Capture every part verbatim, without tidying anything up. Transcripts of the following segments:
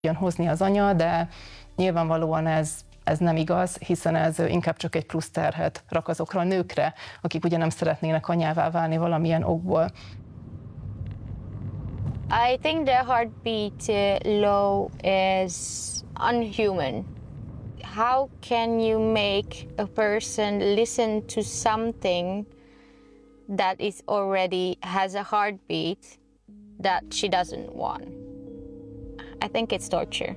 hozni az anya, de nyilvánvalóan ez, ez nem igaz, hiszen ez inkább csak egy plusz terhet rak azokra a nőkre, akik ugye nem szeretnének anyává válni valamilyen okból. I think the heartbeat low is unhuman. How can you make a person listen to something that is already has a heartbeat that she doesn't want? I think it's torture.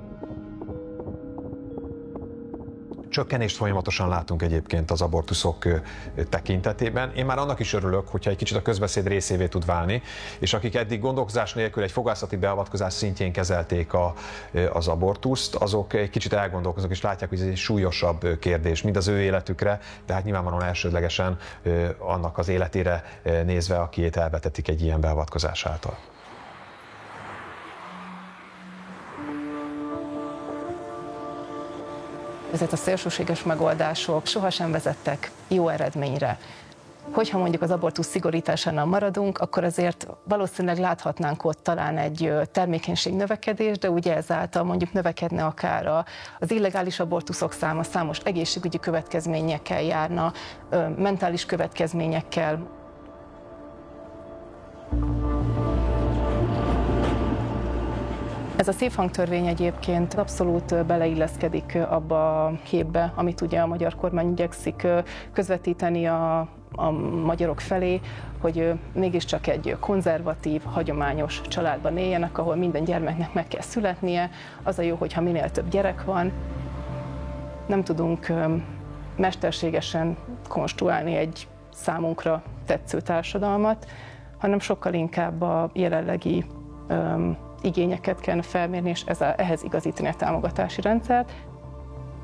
Csökkenést folyamatosan látunk egyébként az abortuszok tekintetében. Én már annak is örülök, hogyha egy kicsit a közbeszéd részévé tud válni, és akik eddig gondolkozás nélkül egy fogászati beavatkozás szintjén kezelték a, az abortuszt, azok egy kicsit elgondolkoznak és látják, hogy ez egy súlyosabb kérdés, mind az ő életükre, de hát nyilvánvalóan elsődlegesen annak az életére nézve, akiét elvetetik egy ilyen beavatkozás által. Ezek a szélsőséges megoldások sohasem vezettek jó eredményre. Hogyha mondjuk az abortusz szigorításánál maradunk, akkor azért valószínűleg láthatnánk ott talán egy termékenység növekedés, de ugye ezáltal mondjuk növekedne akár az illegális abortuszok száma, számos egészségügyi következményekkel járna, mentális következményekkel. Ez a szívhangtörvény egyébként abszolút beleilleszkedik abba a képbe, amit ugye a magyar kormány igyekszik közvetíteni a, a magyarok felé, hogy mégiscsak egy konzervatív, hagyományos családban éljenek, ahol minden gyermeknek meg kell születnie. Az a jó, hogyha minél több gyerek van. Nem tudunk mesterségesen konstruálni egy számunkra tetsző társadalmat, hanem sokkal inkább a jelenlegi igényeket kellene felmérni, és ehhez igazítani a támogatási rendszert.